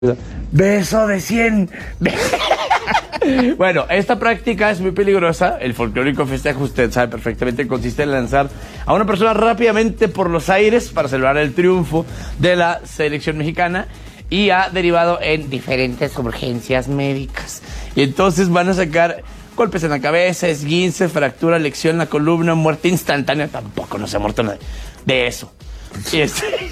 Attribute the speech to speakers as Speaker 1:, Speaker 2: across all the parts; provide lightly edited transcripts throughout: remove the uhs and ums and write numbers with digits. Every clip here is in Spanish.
Speaker 1: Beso de 100. Bueno, esta práctica es muy peligrosa. El folclórico festejo, usted sabe perfectamente, consiste en lanzar a una persona rápidamente por los aires para celebrar el triunfo de la selección mexicana, y ha derivado en diferentes urgencias médicas. Y entonces van a sacar golpes en la cabeza, esguince, fractura, lección en la columna, muerte instantánea. Tampoco no se ha muerto nadie de eso. Y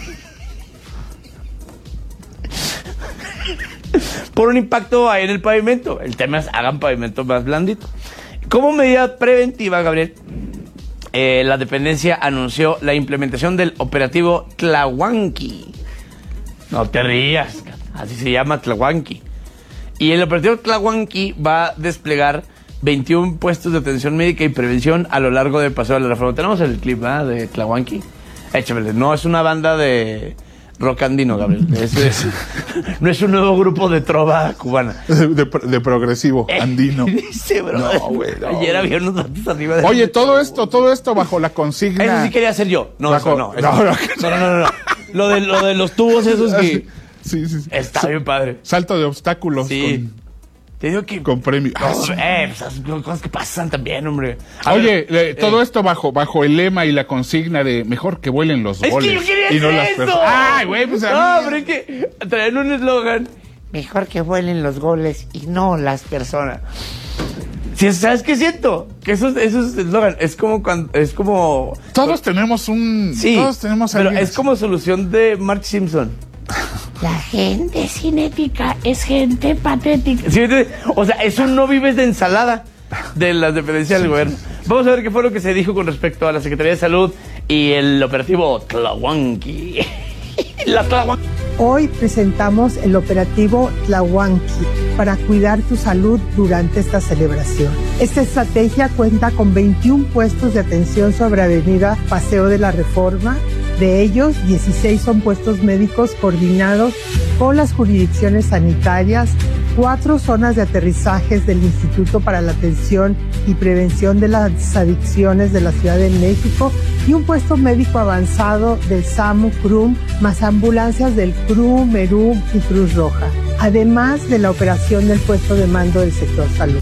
Speaker 1: por un impacto ahí en el pavimento. El tema es hagan pavimento más blandito. Como medida preventiva, Gabriel, la dependencia anunció la implementación del operativo Tlahuanqui. No te rías, así se llama, Tlahuanqui. Y el operativo Tlahuanqui va a desplegar 21 puestos de atención médica y prevención a lo largo del Paseo de la Reforma. Tenemos el clip, ¿verdad?, de Tlahuanqui. Échamele. No es una banda de rock andino, Gabriel. No es un nuevo grupo de trova cubana.
Speaker 2: De progresivo andino.
Speaker 1: Dice, bro.
Speaker 2: No, güey, no.
Speaker 1: Ayer había unos datos arriba de...
Speaker 2: Oye, todo esto bajo la consigna.
Speaker 1: Eso sí quería hacer yo. No,
Speaker 2: bajo...
Speaker 1: eso no. Lo de los tubos esos que...
Speaker 2: Sí.
Speaker 1: Está bien padre.
Speaker 2: Salto de obstáculos.
Speaker 1: Sí. Te digo que...
Speaker 2: Con premio.
Speaker 1: Pues, cosas que pasan también, hombre.
Speaker 2: Oye, todo esto bajo el lema y la consigna de mejor que vuelen los goles.
Speaker 1: Es que yo quería
Speaker 2: y no las
Speaker 1: eso.
Speaker 2: personas. Ay, güey, pues
Speaker 1: No, pero es que traen un eslogan. Mejor que vuelen los goles y no las personas. ¿Sí, sabes qué siento? Que eso es eslogan. Es como cuando...
Speaker 2: Todos tenemos un...
Speaker 1: Sí,
Speaker 2: todos tenemos
Speaker 1: pero
Speaker 2: alguien
Speaker 1: es como solución de Marge Simpson.
Speaker 3: La gente cinética es gente patética.
Speaker 1: ¿Sí? O sea, eso no vives de ensalada de las dependencias del gobierno. Vamos a ver qué fue lo que se dijo con respecto a la Secretaría de Salud y el operativo Tlahuanqui. La Tlahuanqui.
Speaker 4: Hoy presentamos el operativo Tlahuanqui para cuidar tu salud durante esta celebración. Esta estrategia cuenta con 21 puestos de atención sobre Avenida Paseo de la Reforma. De ellos, 16 son puestos médicos coordinados con las jurisdicciones sanitarias, 4 zonas de aterrizajes del Instituto para la Atención y Prevención de las Adicciones de la Ciudad de México y un puesto médico avanzado del SAMU CRUM, más ambulancias del CRUM, MERUM y Cruz Roja, además de la operación del puesto de mando del sector salud.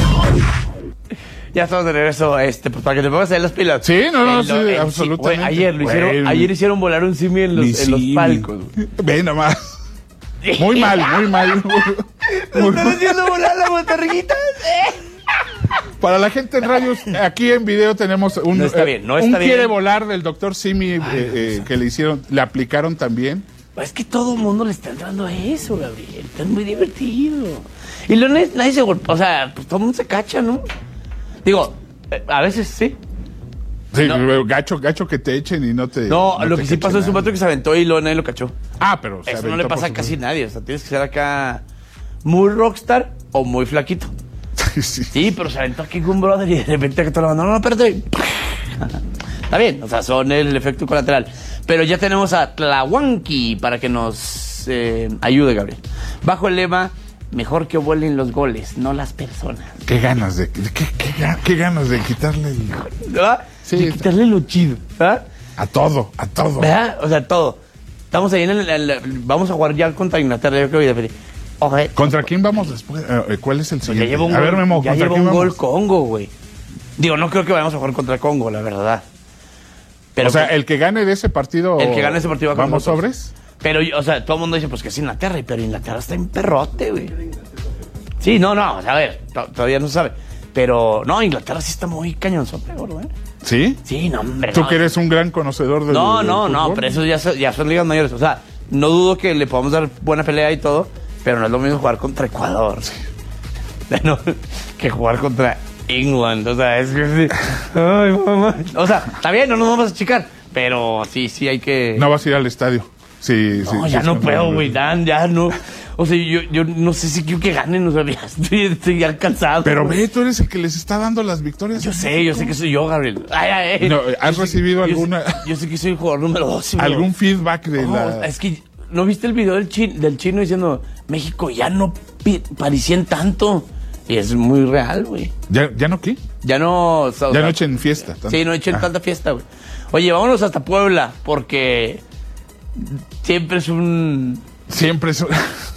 Speaker 1: Ya estamos de regreso, pues para que te pongas ahí las pilas.
Speaker 2: Sí, sí, absolutamente.
Speaker 1: Ayer hicieron volar un simio en los palcos.
Speaker 2: Ve nomás. Muy mal.
Speaker 1: ¿Están haciendo volar la botarguita?
Speaker 2: Para la gente en radios, aquí en video tenemos un...
Speaker 1: No está bien.
Speaker 2: Quiere volar del doctor Simi que le aplicaron también.
Speaker 1: Es que todo el mundo le está entrando a eso, Gabriel. Es muy divertido. Y nadie se golpea, o sea, pues todo el mundo se cacha, ¿no? Digo, a veces sí.
Speaker 2: Sí,
Speaker 1: no.
Speaker 2: gacho que te echen y no te...
Speaker 1: No, lo que sí pasó es un pato que se aventó y nadie lo cachó.
Speaker 2: Ah, pero
Speaker 1: eso no le pasa a casi nadie. O sea, tienes que ser acá muy rockstar o muy flaquito. Sí, pero se aventó aquí con un brother y de repente que todo lo mandó. No, espérate. Está bien, o sea, son el efecto colateral. Pero ya tenemos a Tlahuanqui para que nos ayude, Bajo el lema... Mejor que vuelen los goles, no las personas.
Speaker 2: Qué ganas de quitarle el...
Speaker 1: ¿Verdad?
Speaker 2: Sí,
Speaker 1: de quitarle lo chido, ¿verdad?
Speaker 2: A todo.
Speaker 1: ¿Verdad? O sea, todo. Estamos ahí vamos a jugar ya contra Inglaterra, yo creo que... Okay.
Speaker 2: ¿Contra quién vamos después? ¿Cuál es el siguiente?
Speaker 1: Memo, ya lleva un gol Congo, güey. Digo, no creo que vayamos a jugar contra Congo, la verdad. Pero,
Speaker 2: o sea, el que gane de ese partido...
Speaker 1: El que gane ese partido va con
Speaker 2: ¿Vamos
Speaker 1: nosotros.
Speaker 2: sobres?
Speaker 1: Pero, o sea, todo el mundo dice, pues que es Inglaterra, pero Inglaterra está en perrote, güey. Sí, no, o sea, a ver, todavía no se sabe. Pero, no, Inglaterra sí está muy cañonzote, gordo, ¿eh?
Speaker 2: ¿Sí?
Speaker 1: Sí, no, hombre.
Speaker 2: Tú que eres un gran conocedor del
Speaker 1: No, pero eso ya son ligas mayores. O sea, no dudo que le podamos dar buena pelea y todo, pero no es lo mismo jugar contra Ecuador, sí. Que jugar contra England. O sea, es que sí. Ay, mamá. O sea, está bien, no nos vamos a achicar, pero sí hay que...
Speaker 2: No vas a ir al estadio. Sí,
Speaker 1: ya no puedo, güey, ya no. O sea, yo no sé si quiero que ganen, o sea, ya estoy ya cansado.
Speaker 2: Pero ve, tú eres el que les está dando las victorias.
Speaker 1: Yo sé que soy yo, Gabriel.
Speaker 2: No, ¿has recibido alguna?
Speaker 1: Yo sé que soy el jugador número 2.
Speaker 2: ¿Algún feedback de la...?
Speaker 1: Es que, ¿no viste el video del chino diciendo, México ya no parecían tanto? Y es muy real, güey.
Speaker 2: ¿Ya no qué?
Speaker 1: Ya no
Speaker 2: echen fiesta. Tanto.
Speaker 1: Sí, no echen tanta fiesta, güey. Oye, vámonos hasta Puebla, porque siempre es un...
Speaker 2: Siempre es un...